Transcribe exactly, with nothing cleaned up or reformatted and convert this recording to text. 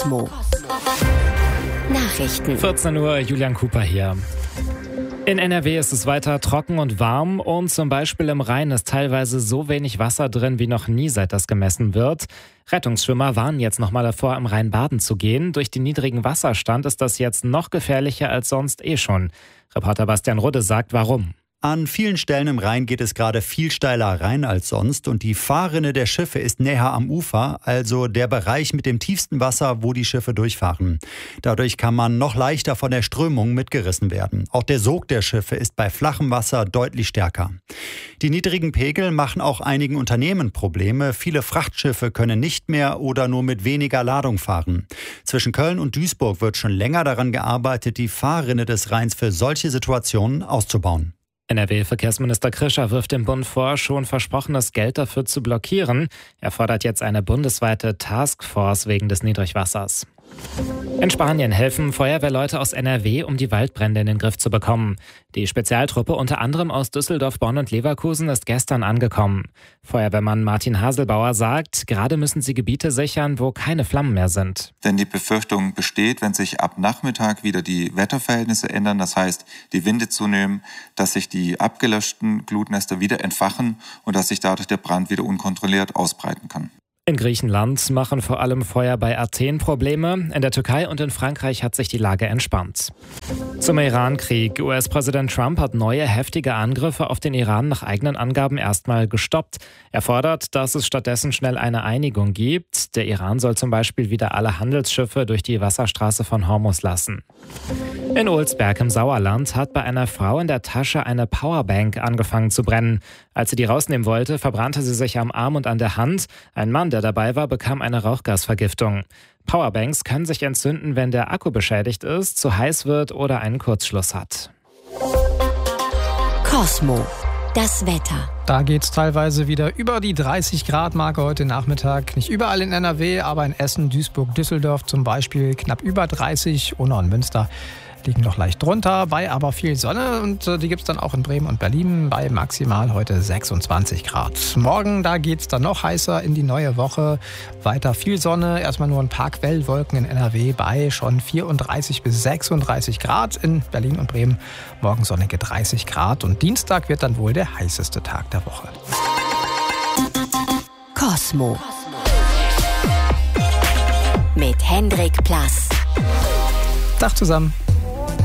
Cosmo. Nachrichten. vierzehn Uhr, Julian Cooper hier. In N R W ist es weiter trocken und warm und zum Beispiel im Rhein ist teilweise so wenig Wasser drin wie noch nie, seit das gemessen wird. Rettungsschwimmer warnen jetzt nochmal davor, im Rhein baden zu gehen. Durch den niedrigen Wasserstand ist das jetzt noch gefährlicher als sonst eh schon. Reporter Bastian Rudde sagt, warum. An vielen Stellen im Rhein geht es gerade viel steiler rein als sonst und die Fahrrinne der Schiffe ist näher am Ufer, also der Bereich mit dem tiefsten Wasser, wo die Schiffe durchfahren. Dadurch kann man noch leichter von der Strömung mitgerissen werden. Auch der Sog der Schiffe ist bei flachem Wasser deutlich stärker. Die niedrigen Pegel machen auch einigen Unternehmen Probleme. Viele Frachtschiffe können nicht mehr oder nur mit weniger Ladung fahren. Zwischen Köln und Duisburg wird schon länger daran gearbeitet, die Fahrrinne des Rheins für solche Situationen auszubauen. N R W-Verkehrsminister Krischer wirft dem Bund vor, schon versprochenes Geld dafür zu blockieren. Er fordert jetzt eine bundesweite Taskforce wegen des Niedrigwassers. In Spanien helfen Feuerwehrleute aus N R W, um die Waldbrände in den Griff zu bekommen. Die Spezialtruppe, unter anderem aus Düsseldorf, Bonn und Leverkusen, ist gestern angekommen. Feuerwehrmann Martin Haselbauer sagt, gerade müssen sie Gebiete sichern, wo keine Flammen mehr sind. Denn die Befürchtung besteht, wenn sich ab Nachmittag wieder die Wetterverhältnisse ändern, das heißt, die Winde zunehmen, dass sich die abgelöschten Glutnester wieder entfachen und dass sich dadurch der Brand wieder unkontrolliert ausbreiten kann. In Griechenland machen vor allem Feuer bei Athen Probleme. In der Türkei und in Frankreich hat sich die Lage entspannt. Zum Iran-Krieg. U S-Präsident Trump hat neue heftige Angriffe auf den Iran nach eigenen Angaben erstmal gestoppt. Er fordert, dass es stattdessen schnell eine Einigung gibt. Der Iran soll zum Beispiel wieder alle Handelsschiffe durch die Wasserstraße von Hormuz lassen. In Olsberg im Sauerland hat bei einer Frau in der Tasche eine Powerbank angefangen zu brennen. Als sie die rausnehmen wollte, verbrannte sie sich am Arm und an der Hand. Ein Mann, der dabei war, bekam eine Rauchgasvergiftung. Powerbanks können sich entzünden, wenn der Akku beschädigt ist, zu heiß wird oder einen Kurzschluss hat. Cosmo. Das Wetter. Da geht es teilweise wieder über die dreißig Grad Marke heute Nachmittag. Nicht überall in N R W, aber in Essen, Duisburg, Düsseldorf zum Beispiel knapp über dreißig. Unna und Münster liegen noch leicht drunter, bei aber viel Sonne. Und äh, die gibt es dann auch in Bremen und Berlin bei maximal heute sechsundzwanzig Grad. Morgen, da geht es dann noch heißer in die neue Woche. Weiter viel Sonne, erstmal nur ein paar Quellwolken in N R W bei schon vierunddreißig bis sechsunddreißig Grad. In Berlin und Bremen morgen sonnige dreißig Grad. Und Dienstag wird dann wohl der heißeste Tag der Woche. Cosmo. Mit Hendrik Plass. Tag zusammen.